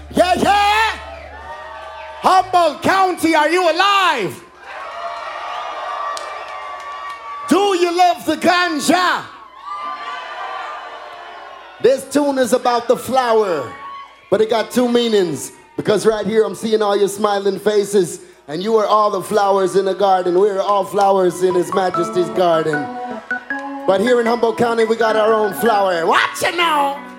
Yeah, yeah. Humboldt County, are you alive? Do you love the ganja? This tune is about the flower, but it got two meanings. Because right here I'm seeing all your smiling faces, and you are all the flowers in the garden. We are all flowers in His Majesty's garden. But here in Humboldt County, we got our own flower. Watch it now.